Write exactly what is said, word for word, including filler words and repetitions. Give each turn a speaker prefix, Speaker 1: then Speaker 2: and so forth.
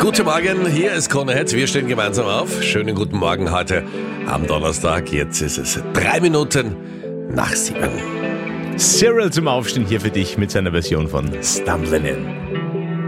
Speaker 1: Guten Morgen, hier ist Krone Hit. Wir stehen gemeinsam auf. Schönen guten Morgen heute am Donnerstag. Jetzt ist es drei Minuten nach sieben.
Speaker 2: Cyril zum Aufstehen hier für dich mit seiner Version von Stumblin' In.